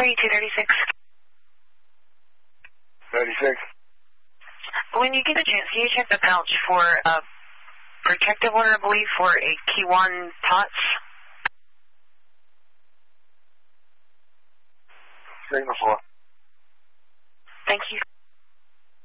3236. 36. When you get a chance, can you check the pouch for a protective order, I believe, for a Kiwan TOTS? Signal 4. Thank you.